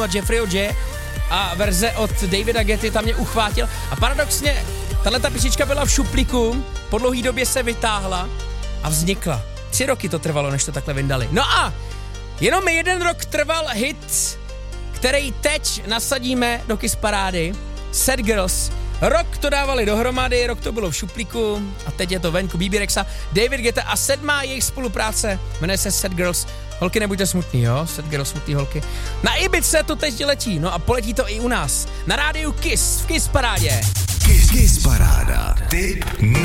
od Jeffreyho J. a verze od Davida Getty, tam mě uchvátil. A paradoxně, tahleta písnička byla v šuplíku, po dlouhý době se vytáhla a vznikla. 3 roky to trvalo, než to takhle vyndali. No a jenom 1 rok trval hit, který teď nasadíme do Kiss parády. Sad Girls. Rok to dávali dohromady, rok to bylo v šuplíku a teď je to venku. BB Rexa, David Guetta a 7. jejich spolupráce jmenuje se Sad Girls. Holky, nebuďte smutný, jo? Sad Girls, smutný holky. Na Ibice to teď letí, no a poletí to i u nás. Na rádiu Kiss, v Kiss parádě. Kiss paráda. Tip